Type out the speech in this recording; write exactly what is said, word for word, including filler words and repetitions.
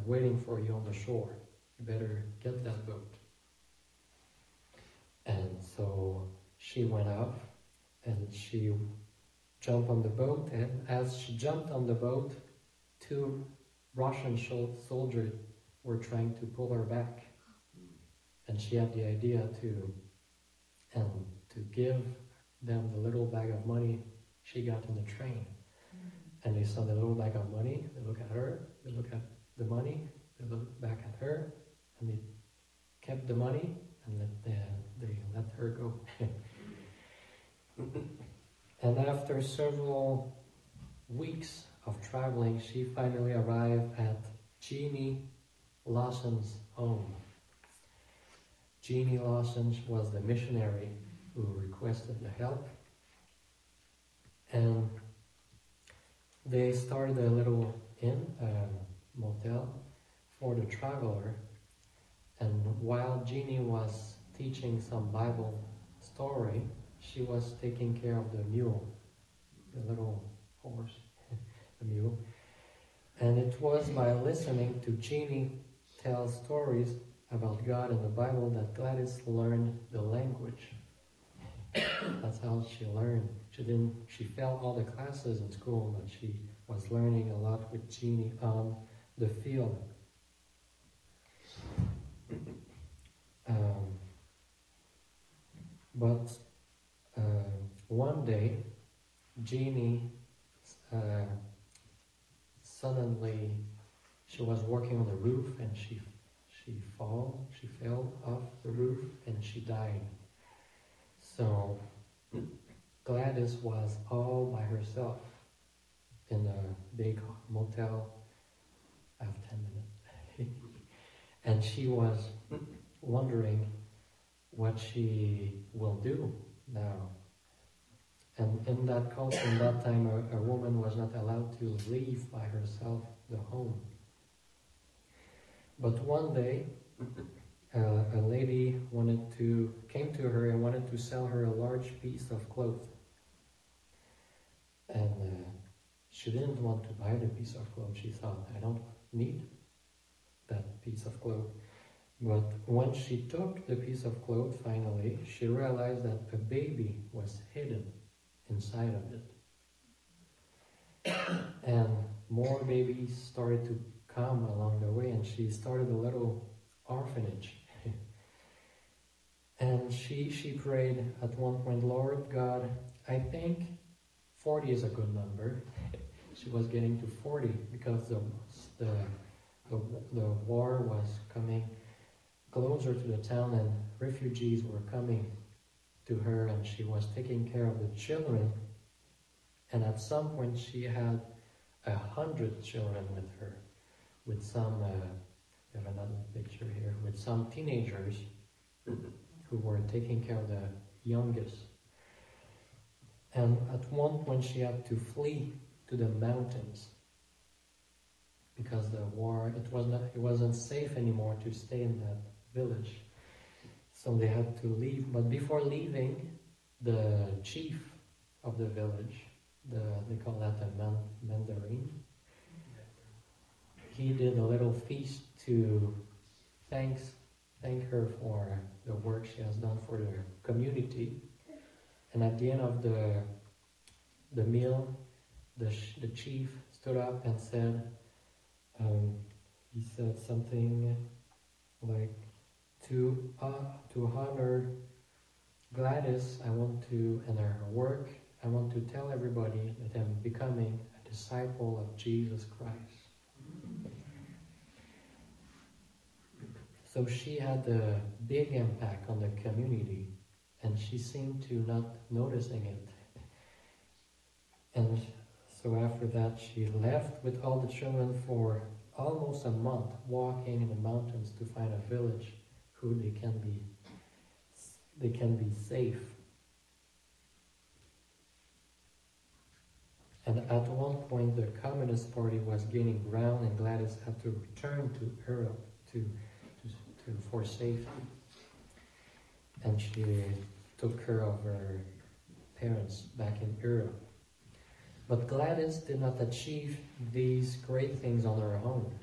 waiting for you on the shore. You better get that boat. And so she went off and she jumped on the boat, and as she jumped on the boat, two Russian soldiers were trying to pull her back. And she had the idea to, and to give them the little bag of money she got in the train. And they saw the little bag of money, they look at her, they look at the money, they look back at her, and they kept the money, and let, they, they let her go. And after several weeks of traveling, she finally arrived at Jeannie Lawson's home. Jeannie Lawson was the missionary who requested the help. And they started a little inn, a motel, for the traveler. And while Jeannie was teaching some Bible story, she was taking care of the mule, the little horse, the mule. And it was by listening to Jeannie tell stories about God in the Bible that Gladys learned the language. That's how she learned. She didn't. She failed all the classes in school, but she was learning a lot with Jeannie on the field. Um, but uh, one day, Jeannie uh, suddenly she was working on the roof and she she fall she fell off the roof and she died. So Gladys was all by herself in a big motel. I have ten minutes. And she was wondering what she will do now. And in that culture, in that time, a, a woman was not allowed to leave by herself the home. But one day, uh, a lady wanted to came to her and wanted to sell her a large piece of cloth. And uh, she didn't want to buy the piece of cloth. She thought, I don't need that piece of cloth. But when she took the piece of cloth, finally, she realized that a baby was hidden inside of it. And more babies started to come along the way, and she started a little orphanage. And she she prayed at one point, Lord God, I think forty is a good number. She was getting to forty because the the the, the war was coming closer to the town, and refugees were coming to her, and she was taking care of the children. And at some point she had a hundred children with her, with some, uh, we have another picture here, with some teenagers who were taking care of the youngest. And at one point she had to flee to the mountains because the war, it was not, it wasn't safe anymore to stay in that village. So they had to leave. But before leaving, the chief of the village, the they call that a man, mandarin, he did a little feast to thanks thank her for the work she has done for the community. And at the end of the the meal, the the chief stood up and said, um, he said something like, to uh, to honor Gladys, I want to, and her work, I want to tell everybody that I'm becoming a disciple of Jesus Christ. So she had a big impact on the community, and she seemed to not noticing it. And so after that, she left with all the children for almost a month, walking in the mountains to find a village who they can be, they can be safe. And at one point, the Communist Party was gaining ground, and Gladys had to return to Europe to, to, to for safety. And she took care of her parents back in Europe. But Gladys did not achieve these great things on her own.